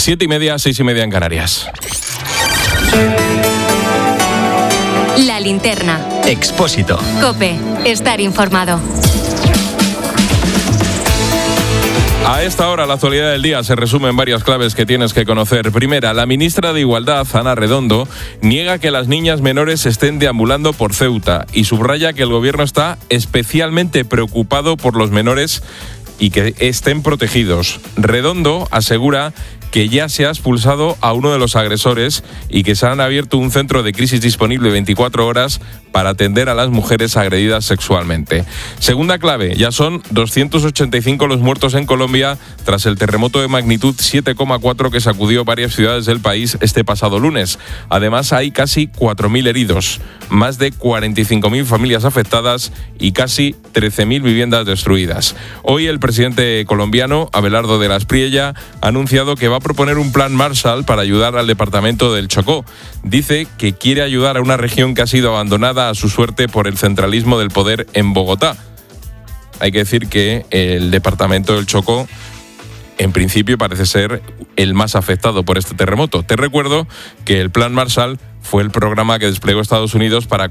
7:30, 6:30 en Canarias. La linterna. Expósito. COPE. Estar informado. A esta hora, la actualidad del día se resume en varias claves que tienes que conocer. Primera, la ministra de Igualdad, Ana Redondo, niega que las niñas menores estén deambulando por Ceuta y subraya que el gobierno está especialmente preocupado por los menores y que estén protegidos. Redondo asegura que ya se ha expulsado a uno de los agresores y que se han abierto un centro de crisis disponible 24 horas para atender a las mujeres agredidas sexualmente. Segunda clave, ya son 285 los muertos en Colombia tras el terremoto de magnitud 7,4 que sacudió varias ciudades del país este pasado lunes. Además, hay casi 4.000 heridos, más de 45.000 familias afectadas y casi 13.000 viviendas destruidas. Hoy el presidente colombiano, Abelardo de la Espriella, ha anunciado que va a proponer un plan Marshall para ayudar al departamento del Chocó. Dice que quiere ayudar a una región que ha sido abandonada a su suerte por el centralismo del poder en Bogotá. Hay que decir que el departamento del Chocó, en principio, parece ser el más afectado por este terremoto. Te recuerdo que el plan Marshall fue el programa que desplegó Estados Unidos para